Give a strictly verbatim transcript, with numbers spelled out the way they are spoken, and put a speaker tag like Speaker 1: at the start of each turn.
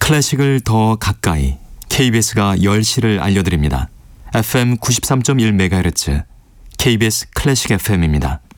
Speaker 1: 클래식을 더 가까이 케이비에스가 열 시를 알려드립니다. 에프엠 구십삼 점 일 메가헤르츠 케이비에스 클래식 에프엠입니다.